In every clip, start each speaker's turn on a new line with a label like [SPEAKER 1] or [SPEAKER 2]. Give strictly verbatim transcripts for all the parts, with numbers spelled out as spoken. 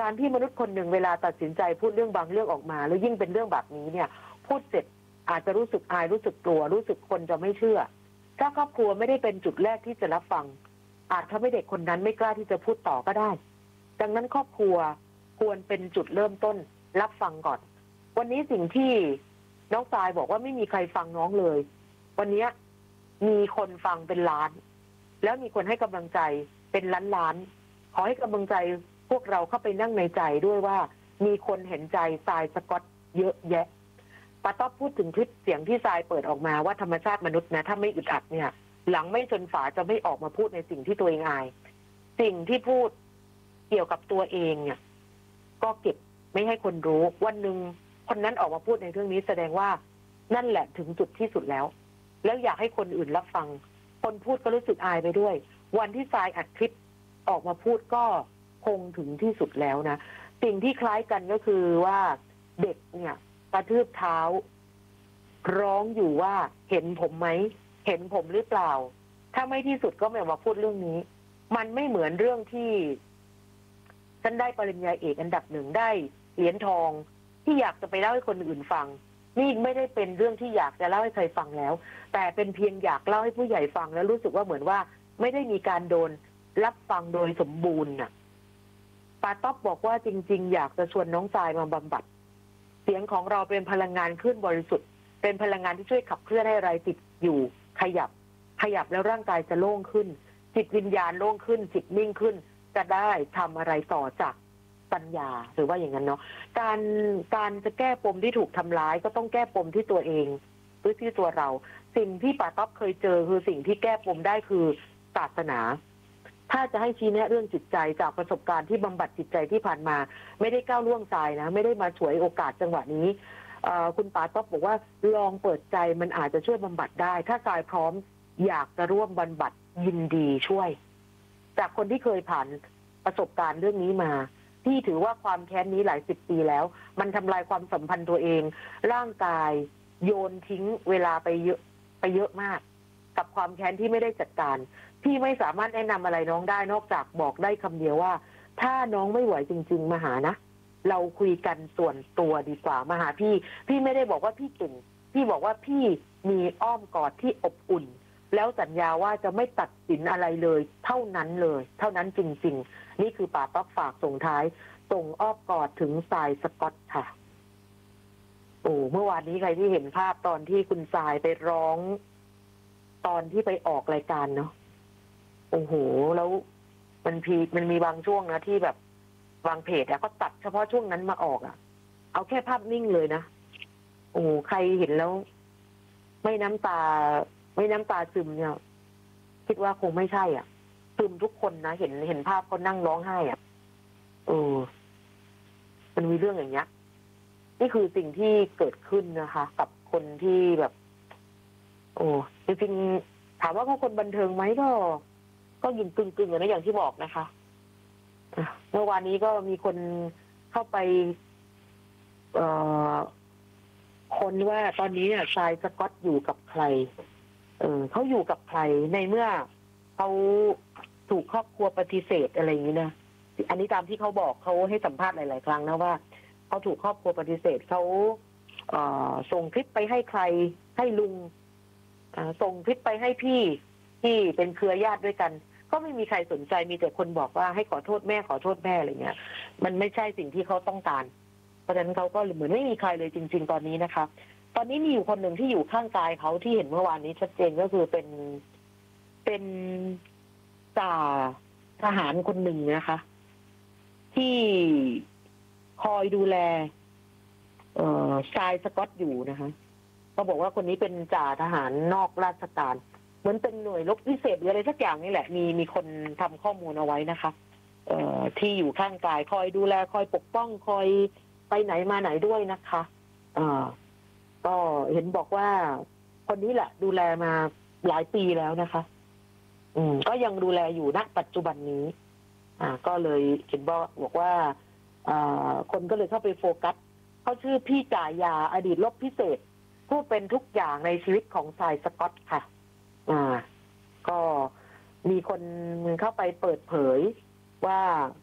[SPEAKER 1] การที่มนุษย์คนหนึ่งเวลาตัดสินใจพูดเรื่องบางเรื่องออกมาแล้วยิ่งเป็นเรื่องแบบนี้เนี่ยพูดเสร็จอาจจะรู้สึกอายรู้สึกกลัวรู้สึกคนจะไม่เชื่อถ้าครอบครัวไม่ได้เป็นจุดแรกที่จะรับฟังอาจทำให้เด็กคนนั้นไม่กล้าที่จะพูดต่อก็ได้ดังนั้นครอบครัวควรเป็นจุดเริ่มต้นรับฟังก่อนวันนี้สิ่งที่น้องทรายบอกว่าไม่มีใครฟังน้องเลยวันนี้มีคนฟังเป็นล้านแล้วมีคนให้กำลังใจเป็นล้านล้านขอให้กำลังใจพวกเราเข้าไปนั่งในใจด้วยว่ามีคนเห็นใจทรายสก๊อตเยอะแยะป้าต๊อบพูดถึงคลิปเสียงที่ทรายเปิดออกมาว่าธรรมชาติมนุษย์นะถ้าไม่อึดอัดเนี่ยหลังไม่ชนฝาจะไม่ออกมาพูดในสิ่งที่ตัวเองอายสิ่งที่พูดเกี่ยวกับตัวเองเนี่ยก็เก็บไม่ให้คนรู้วันหนึ่งคนนั้นออกมาพูดในเรื่องนี้แสดงว่านั่นแหละถึงจุดที่สุดแล้วแล้วอยากให้คนอื่นรับฟังคนพูดก็รู้สึกอายไปด้วยวันที่ทรายอัดคลิปออกมาพูดก็คงถึงที่สุดแล้วนะสิ่งที่คล้ายกันก็คือว่าเด็กเนี่ยกระทืบเท้าร้องอยู่ว่าเห็นผมไหมเห็นผมหรือเปล่าถ้าไม่ที่สุดก็ไม่มาพูดเรื่องนี้มันไม่เหมือนเรื่องที่ฉันได้ปริญญาเอกอันดับหนึ่งได้เหรียญทองที่อยากจะไปเล่าให้คนอื่นฟังนี่ไม่ได้เป็นเรื่องที่อยากจะเล่าให้ใครฟังแล้วแต่เป็นเพียงอยากเล่าให้ผู้ใหญ่ฟังแล้วรู้สึกว่าเหมือนว่าไม่ได้มีการโดนรับฟังโดยสมบูรณ์น่ะป้าต๊อบบอกว่าจริงๆอยากจะชวนน้องทรายมาบำบัดเสียงของเราเป็นพลังงานคลื่นบริสุทธิ์เป็นพลังงานที่ช่วยขับเคลื่อนให้อะไรติดอยู่ขยับขยับแล้วร่างกายจะโล่งขึ้นจิตวิญญาณโล่งขึ้นจิตนิ่งขึ้นจะได้ทำอะไรต่อจากปัญญาหรือว่าอย่างนั้นเนาะการการจะแก้ปมที่ถูกทำร้ายก็ต้องแก้ปมที่ตัวเองหรือที่ตัวเราสิ่งที่ป้าต๊อบเคยเจอคือสิ่งที่แก้ปมได้คือศาสนาถ้าจะให้ชี้แนะเรื่องจิตใจจากประสบการณ์ที่บำบัดจิตใจที่ผ่านมาไม่ได้ก้าวล่วงทรายนะไม่ได้มาฉวยโอกาสจังหวะนี้คุณป้าต๊อบบอกว่าลองเปิดใจมันอาจจะช่วยบำบัดได้ถ้าทรายพร้อมอยากจะร่วมบำบัดยินดีช่วยจากคนที่เคยผ่านประสบการณ์เรื่องนี้มาที่ถือว่าความแค้นนี้หลายสิบปีแล้วมันทำลายความสัมพันธ์ตัวเองร่างกายโยนทิ้งเวลาไปเยอะไปเยอะมากกับความแค้นที่ไม่ได้จัดการพี่ไม่สามารถแนะนำอะไรน้องได้นอกจากบอกได้คำเดียวว่าถ้าน้องไม่ไหวจริงๆมาหานะเราคุยกันส่วนตัวดีกว่ามาหาพี่พี่ไม่ได้บอกว่าพี่เก่งพี่บอกว่าพี่มีอ้อมกอดที่อบอุ่นแล้วสัญญาว่าจะไม่ตัดสินอะไรเลยเท่านั้นเลยเท่านั้นจริงๆนี่คือป้าต๊อบฝากส่งท้ายส่งอ้อมกอดถึงทรายสก๊อตค่ะโอ้เมื่อวานนี้ใครที่เห็นภาพตอนที่คุณทรายไปร้องตอนที่ไปออกรายการเนาะโอ้โหแล้วมันพีมันมีบางช่วงนะที่แบบบางเพจอะก็ตัดเฉพาะช่วงนั้นมาออกอะเอาแค่ภาพนิ่งเลยนะโอ้ใครเห็นแล้วไม่น้ำตาไม่น้ำตาซึมเนี่ยคิดว่าคงไม่ใช่อ่ะซึมทุกคนนะเห็นเห็นภาพเขานั่งร้องไห้อ่ะเออมันมีเรื่องอย่างเงี้ยนี่คือสิ่งที่เกิดขึ้นนะคะกับคนที่แบบโอ้จริงๆถามว่าเขาคนบันเทิงไหมก็ก็ยินกึ่งๆนะอย่างที่บอกนะคะเมื่อวานนี้ก็มีคนเข้าไปเอ่อคนว่าตอนนี้เนี่ยทรายสก๊อตอยู่กับใครเออเขาอยู่กับใครในเมื่อเขาถูกครอบครัวปฏิเสธอะไรอย่างนี้นะอันนี้ตามที่เขาบอกเขาให้สัมภาษณ์หลายๆครั้งนะว่าเขาถูกครอบครัวปฏิเสธเขาเอ่อส่งคลิปไปให้ใครให้ลุงส่งคลิปไปให้พี่ที่เป็นเครือญาติด้วยกันก็ไม่มีใครสนใจมีแต่คนบอกว่าให้ขอโทษแม่ขอโทษแม่อะไรเงี้ยมันไม่ใช่สิ่งที่เขาต้องการเพราะฉะนั้นเขาก็เหมือนไม่มีใครเลยจริงๆตอนนี้นะคะตอนนี้มีอยู่คนหนึ่งที่อยู่ข้างกายเขาที่เห็นเมื่อวานนี้ชัดเจนก็คือเป็นเป็นจ่าทหารคนหนึ่งนะคะที่คอยดูแลเอ่อทรายสก๊อตอยู่นะคะเขาบอกว่าคนนี้เป็นจ่าทหารนอกราชการเหมือนเป็นหน่วยรบพิเศษหรืออะไรสักอย่างนี่แหละมีมีคนทำข้อมูลเอาไว้นะคะเอ่อที่อยู่ข้างกายคอยดูแลคอยปกป้องคอยไปไหนมาไหนด้วยนะคะเอ่อก็เห็นบอกว่าคนนี้แหละดูแลมาหลายปีแล้วนะคะอืมก็ยังดูแลอยู่ณปัจจุบันนี้อ่าก็เลยเห็นบอกบอกว่าอ่าคนก็เลยเข้าไปโฟกัสเขาชื่อพี่จ่ายาอดีตรบพิเศษผู้เป็นทุกอย่างในชีวิตของทรายสก๊อตค่ะอ่าก็มีคนเข้าไปเปิดเผยว่า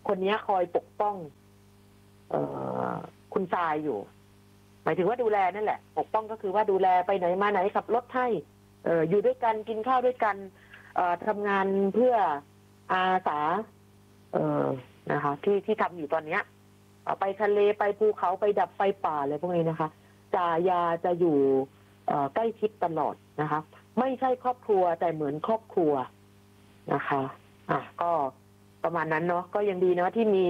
[SPEAKER 1] คนนี้คอยปกป้องเอ่อคุณทรายอยู่หมายถึงว่าดูแลนั่นแหละปกป้องก็คือว่าดูแลไปไหนมาไหนขับรถให้เอ่ออยู่ด้วยกันกินข้าวด้วยกันเอ่อทำงานเพื่ออาสาเอ่อนะคะที่ที่ทำอยู่ตอนเนี้ยไปทะเลไปภูเขาไปดับไฟป่าอะไรพวกนี้นะคะจ่ายาจะอยู่ใกล้ชิดตลอดนะคะไม่ใช่ครอบครัวแต่เหมือนครอบครัวนะคะอ่ะก็ประมาณนั้นเนาะก็ยังดีเนาะที่มี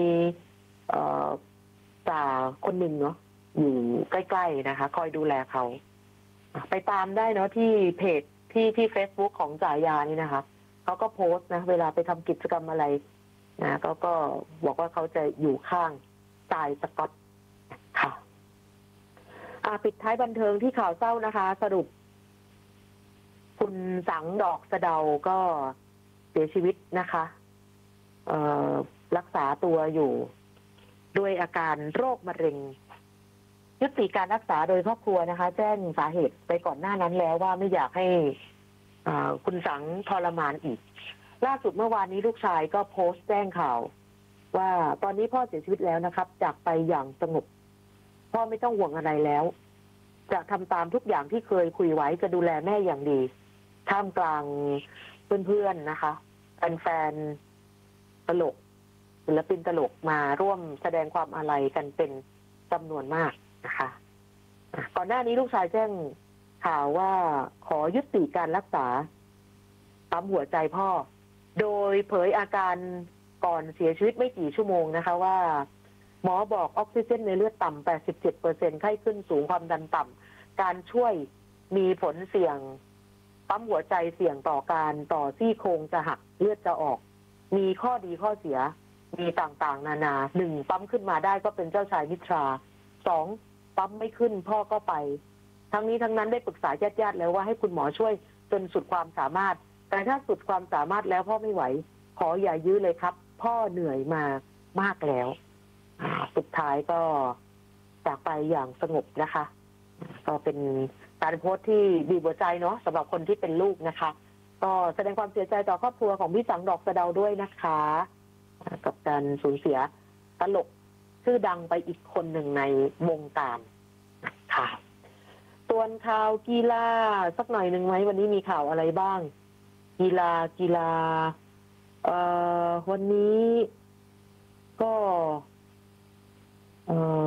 [SPEAKER 1] จ่าคนหนึ่งเนาะอยู่ใกล้ๆนะคะคอยดูแลเขาไปตามได้เนาะที่เพจที่ที่ Facebook ของจ่ายานี่นะคะเขาก็โพสต์นะเวลาไปทำกิจกรรมอะไรนะก็ก็บอกว่าเขาจะอยู่ข้างจ่ายสก๊อตค่ะปิดท้ายบันเทิงที่ข่าวเศร้านะคะสรุปคุณสังดอกสะเดาก็เสียชีวิตนะคะรักษาตัวอยู่ด้วยอาการโรคมะเร็งยุติการรักษาโดยครอบครัวนะคะแจ้งสาเหตุไปก่อนหน้านั้นแล้วว่าไม่อยากให้คุณสังทรมานอีกล่าสุดเมื่อวานนี้ลูกชายก็โพสต์แจ้งข่าวว่าตอนนี้พ่อเสียชีวิตแล้วนะครับจากไปอย่างสงบพ่อไม่ต้องห่วงอะไรแล้วจะทำตามทุกอย่างที่เคยคุยไว้จะดูแลแม่อย่างดีท่ามกลางเพื่อนๆนะคะแฟนๆตลกศิลปินตลกมาร่วมแสดงความอาลัยกันเป็นจำนวนมากนะคะก่อนหน้านี้ลูกชายแจ้งข่าวว่าขอยุติการรักษาปั๊มหัวใจพ่อโดยเผยอาการก่อนเสียชีวิตไม่กี่ชั่วโมงนะคะว่าหมอบอกออกซิเจนในเลือดต่ำ แปดสิบเจ็ดเปอร์เซ็นต์ ไข้ขึ้นสูงความดันต่ำการช่วยมีผลเสี่ยงปั๊มหัวใจเสี่ยงต่อการต่อซี่โครงจะหักเลือดจะออกมีข้อดีข้อเสียมีต่างๆนานาหนึ่งปั๊มขึ้นมาได้ก็เป็นเจ้าชายนิทราสองปั๊มไม่ขึ้นพ่อก็ไปทั้งนี้ทั้งนั้นได้ปรึกษาญาติๆแล้วว่าให้คุณหมอช่วยจนสุดความสามารถแต่ถ้าสุดความสามารถแล้วพ่อไม่ไหวขออย่ายื้อเลยครับพ่อเหนื่อยมามากแล้วสุดท้ายก็จากไปอย่างสงบนะคะก็เป็นการโพสต์ที่บีบหัวใจเนาะสำหรับคนที่เป็นลูกนะคะก็แสดงความเสียใจต่อครอบครัวของพี่สังดอกสะเดาด้วยนะคะกับการสูญเสียตลกชื่อดังไปอีกคนหนึ่งในวงการค่ะส่วนข่าวกีฬาสักหน่อยหนึ่งไหมวันนี้มีข่าวอะไรบ้างกีฬากีฬาเอ่อวันนี้ก็เอ่อ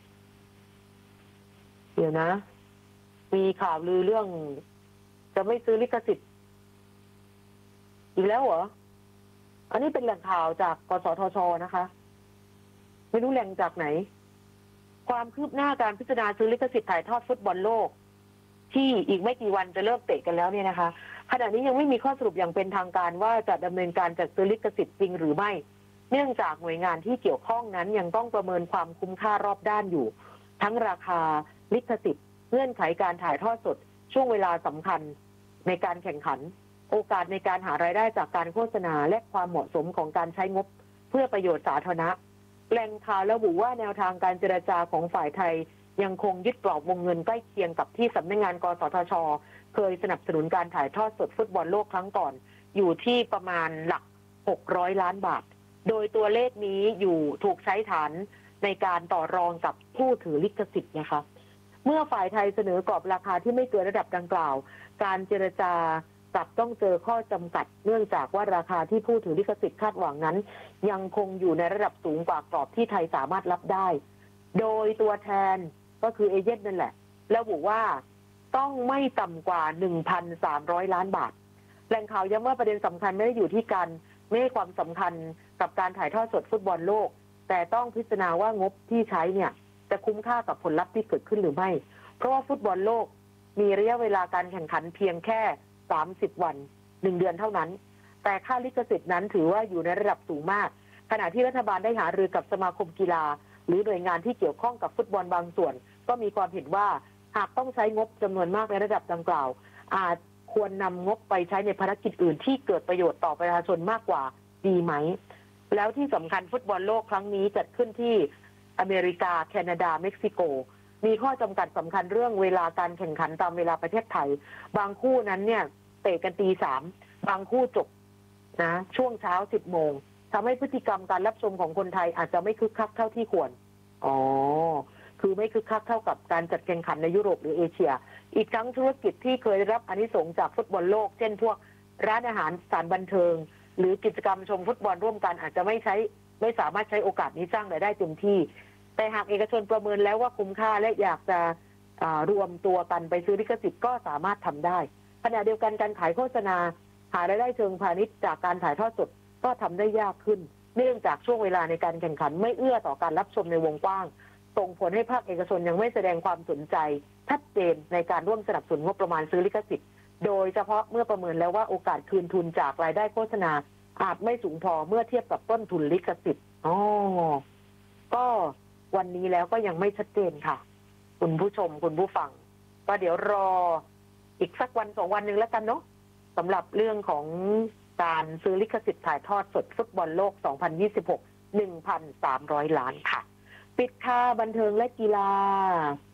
[SPEAKER 1] เดี๋ยวนะมีข่าวลือเรื่องจะไม่ซื้อลิขสิทธิ์อีกแล้วเหรออันนี้เป็นแหล่งข่าวจากกสทช.นะคะไม่รู้แหล่งจากไหนความคืบหน้าการพิจารณาซื้อลิขสิทธิ์ถ่ายทอดฟุตบอลโลกที่อีกไม่กี่วันจะเลิกเตะกันแล้วเนี่ยนะคะขณะนี้ยังไม่มีข้อสรุปอย่างเป็นทางการว่าจะดำเนินการจัดซื้อลิขสิทธิ์จริงหรือไม่เนื่องจากหน่วยงานที่เกี่ยวข้องนั้นยังต้องประเมินความคุ้มค่ารอบด้านอยู่ทั้งราคาลิขสิทธิ์เงื่อนไขการถ่ายทอดสดช่วงเวลาสำคัญในการแข่งขันโอกาสในการหารายได้จากการโฆษณาและความเหมาะสมของการใช้งบเพื่อประโยชน์สาธารณะแหล่งข่าวระบุว่าแนวทางการเจรจาของฝ่ายไทยยังคงยึดกรอบวงเงินใกล้เคียงกับที่สำนักงานกสทช.เคยสนับสนุนการถ่ายทอดสดฟุตบอลโลกครั้งก่อนอยู่ที่ประมาณหลักหกร้อยล้านบาทโดยตัวเลขนี้อยู่ถูกใช้ฐานในการต่อรองกับผู้ถือลิขสิทธิ์นะคะเมื่อฝ่ายไทยเสนอกรอบราคาที่ไม่เกินระดับดังกล่าวการเจรจากลับต้องเจอข้อจำกัดเนื่องจากว่าราคาที่ผู้ถือลิขสิทธิ์คาดหวังนั้นยังคงอยู่ในระดับสูงกว่ากรอบที่ไทยสามารถรับได้โดยตัวแทนก็คือเอเจนต์นั่นแหละระบุว่าต้องไม่ต่ำกว่า หนึ่งพันสามร้อย ล้านบาทแหล่งข่าวย้ำว่าประเด็นสำคัญไม่ได้อยู่ที่การไม่ให้ความสำคัญกับการถ่ายทอดสดฟุตบอลโลกแต่ต้องพิจารณาว่างบที่ใช้เนี่ยจะคุ้มค่ากับผลลัพธ์ที่เกิดขึ้นหรือไม่เพราะว่าฟุตบอลโลกมีระยะเวลาการแข่งขันเพียงแค่สามสิบวันหนึ่งเดือนเท่านั้นแต่ค่าลิขสิทธิ์นั้นถือว่าอยู่ในระดับสูงมากขณะที่รัฐบาลได้หารือกับสมาคมกีฬาหรือหน่วยงานที่เกี่ยวข้องกับฟุตบอลบางส่วนก็มีความเห็นว่าหากต้องใช้งบจำนวนมากในระดับดังกล่าวอาจควรนำงบไปใช้ในภารกิจอื่นที่เกิดประโยชน์ต่อประชาชนมากกว่าดีไหมแล้วที่สำคัญฟุตบอลโลกครั้งนี้จัดขึ้นที่อเมริกาแคนาดาเม็กซิโกมีข้อจำกัดสำคัญเรื่องเวลาการแข่งขันตามเวลาประเทศไทยบางคู่นั้นเนี่ยเตะกันตีสามบางคู่จบนะช่วงเช้าสิบโมงททำให้พฤติกรรมการรับชมของคนไทยอาจจะไม่คึกคักเท่าที่ควรอ๋อคือไม่คึกคักเท่ากับการจัดแข่งขันในยุโรปหรือเอเชียอีกทั้งธุรกิจที่เคยได้รับอานิสงส์จากฟุตบอลโลกเช่นพวกร้านอาหารสถานบันเทิงหรือกิจกรรมชมฟุตบอลร่วมกันอาจจะไม่ใช้ไม่สามารถใช้โอกาสนี้สร้างรายได้เต็มที่แต่หากเอกชนประเมินแล้วว่าคุ้มค่าและอยากจะรวมตัวกันไปซื้อลิขสิทธิ์ก็สามารถทำได้ขณะเดียวกันการขายโฆษณาหารายได้เชิงพาณิชย์จากการถ่ายทอดสดก็ทำได้ยากขึ้นเนื่องจากช่วงเวลาในการแข่งขันไม่เอื้อต่อการรับชมในวงกว้างส่งผลให้ภาคเอกชนยังไม่แสดงความสนใจชัดเจนในการร่วมสนับสนุนงบประมาณซื้อลิขสิทธิ์โดยเฉพาะเมื่อประเมินแล้วว่าโอกาสคืนทุนจากรายได้โฆษณาอาจไม่สูงพอเมื่อเทียบกับต้นทุนลิขสิทธิ์อ๋อก็วันนี้แล้วก็ยังไม่ชัดเจนค่ะคุณผู้ชมคุณผู้ฟังก็เดี๋ยวรออีกสักวันสองวันหนึ่งแล้วกันเนาะสำหรับเรื่องของการซื้อลิขสิทธิ์ถ่ายทอดสดฟุตบอลโลก สองพันยี่สิบหก หนึ่งพันสามร้อย ล้านค่ะปิดค่าบันเทิงและกีฬา